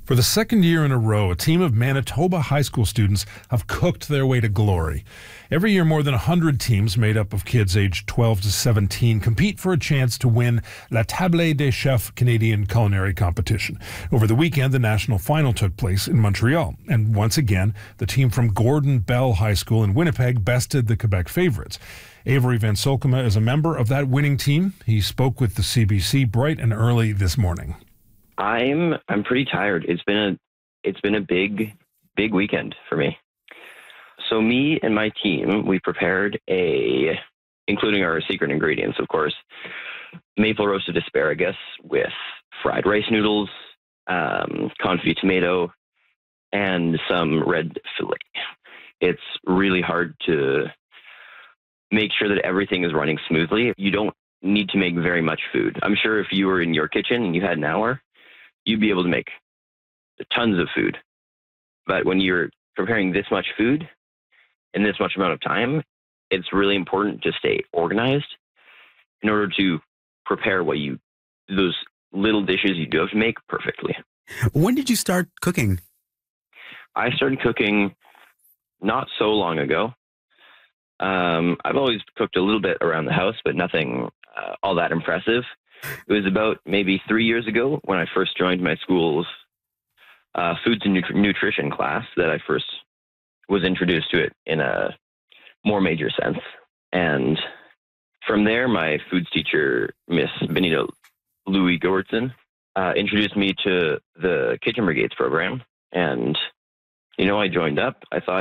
For the second year in a row, a team of Manitoba high school students have cooked their way to glory. Every year, more than 100 teams made up of kids aged 12 to 17 compete for a chance to win La Table des Chefs Canadian culinary competition. Over the weekend, the national final took place in Montreal. And once again, the team from Gordon Bell High School in Winnipeg bested the Quebec favorites. Avery Van Solkema is a member of that winning team. He spoke with the CBC bright and early this morning. I'm pretty tired. It's been a big weekend for me. So me and my team, we prepared including our secret ingredients, of course, maple roasted asparagus with fried rice noodles, confit tomato, and some red filet. It's really hard to make sure that everything is running smoothly. You don't need to make very much food. I'm sure if you were in your kitchen and you had an hour, you'd be able to make tons of food. But when you're preparing this much food in this much amount of time, it's really important to stay organized in order to prepare those little dishes you do have to make perfectly. When did you start cooking? I started cooking not so long ago. I've always cooked a little bit around the house, but nothing all that impressive. It was about maybe 3 years ago when I first joined my school's foods and nutrition class that I first was introduced to it in a more major sense. And from there, my foods teacher, Miss Benita Louis Goertzen, introduced me to the Kitchen Brigades program. And, I joined up. I thought,